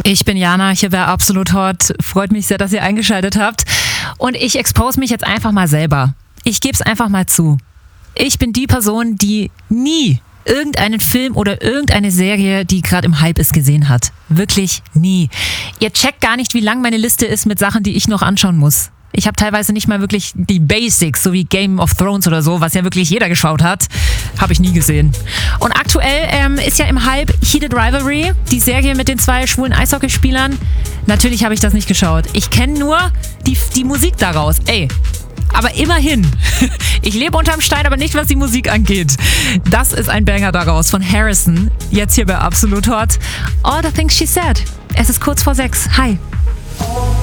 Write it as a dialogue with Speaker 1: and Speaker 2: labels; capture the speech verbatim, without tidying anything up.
Speaker 1: Ich bin Jana, hier bei Absolut Hot. Freut mich sehr, dass ihr eingeschaltet habt. Und ich expose mich jetzt einfach mal selber. Ich gebe es einfach mal zu. Ich bin die Person, die nie irgendeinen Film oder irgendeine Serie, die gerade im Hype ist, gesehen hat. Wirklich nie. Ihr checkt gar nicht, wie lang meine Liste ist mit Sachen, die ich noch anschauen muss. Ich habe teilweise nicht mal wirklich die Basics, so wie Game of Thrones oder so, was ja wirklich jeder geschaut hat, habe ich nie gesehen. Und aktuell ähm, ist ja im Hype Heated Rivalry, die Serie mit den zwei schwulen Eishockeyspielern. Natürlich habe ich das nicht geschaut. Ich kenne nur die, die Musik daraus. Ey, aber immerhin. Ich lebe unterm Stein, aber nicht, was die Musik angeht. Das ist ein Banger daraus von Harrison. Jetzt hier bei Absolut Hot. All the Things She Said. Es ist kurz vor sechs. Hi.